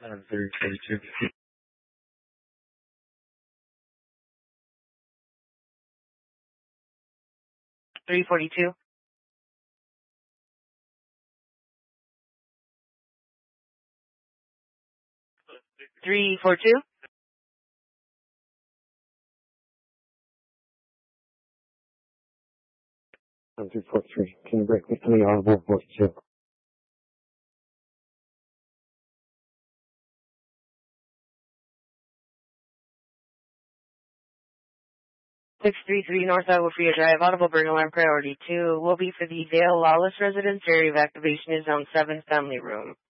342. 342. 342. 343. Can you break me to the audible voice too? 633 North Iowa Freeway Drive, audible burn alarm priority 2 will be for the Dale Lawless residence. Area of activation is zone 7, family room.